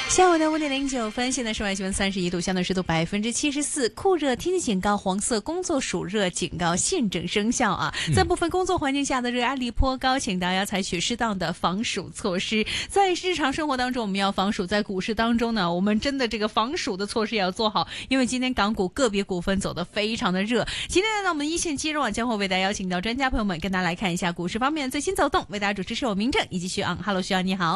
下午的5:09，现在室外气温31度，相对湿度74%，酷热天气警告、黄色工作暑热警告现正生效啊！在部分工作环境下的热压力颇高，请大家采取适当的防暑措施。在日常生活当中，我们要防暑；在股市当中呢，我们真的这个防暑的措施也要做好，因为今天港股个别股份走得非常的热。今天呢，我们一线金融网将会为大家邀请到专家朋友们，跟大家来看一下股市方面最新走动。为大家主持是我明正以及徐昂。Hello， 徐昂你好。